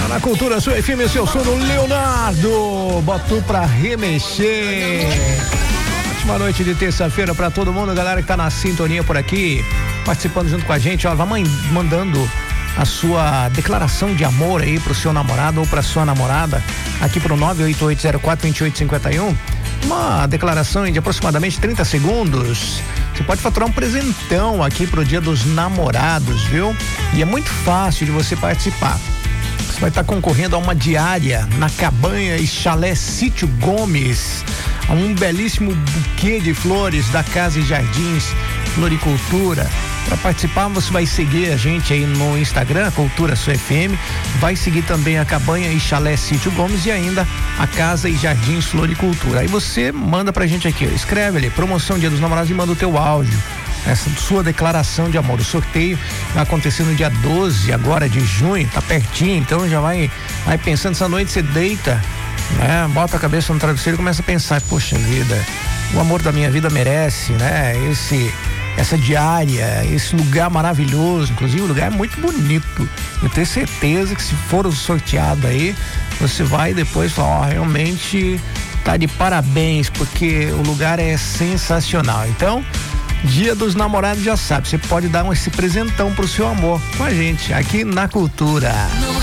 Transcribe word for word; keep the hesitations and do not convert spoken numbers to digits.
na Cultura Sua F M, seu som do Leonardo, botou pra remexer. Ótima noite de terça-feira pra todo mundo, galera que tá na sintonia por aqui, participando junto com a gente, ó, vai mandando a sua declaração de amor aí pro seu namorado ou pra sua namorada, aqui pro nove oito oito zero quatro dois oito cinco um, uma declaração de aproximadamente trinta segundos. Você pode faturar um presentão aqui pro Dia dos Namorados, viu? E é muito fácil de você participar. Você vai estar concorrendo a uma diária na Cabanha e Chalé Sítio Gomes, a um belíssimo buquê de flores da Casa e Jardins Floricultura. Para participar, você vai seguir a gente aí no Instagram, Cultura Sua F M, vai seguir também a Cabanha e Chalé Sítio Gomes e ainda a Casa e Jardins Floricultura. Aí você manda pra gente aqui, ó, escreve ali, promoção Dia dos Namorados, e manda o teu áudio, essa sua declaração de amor. O sorteio vai acontecer no dia doze agora de junho, tá pertinho, então já vai, vai pensando, essa noite você deita, né? Bota a cabeça no travesseiro e começa a pensar, poxa vida, o amor da minha vida merece, né? Esse essa diária, esse lugar maravilhoso, inclusive o lugar é muito bonito. Eu tenho certeza que se for sorteado aí, você vai depois falar, ó, realmente tá de parabéns, porque o lugar é sensacional. Então, Dia dos Namorados, já sabe, você pode dar um, esse presentão pro seu amor com a gente aqui na Cultura.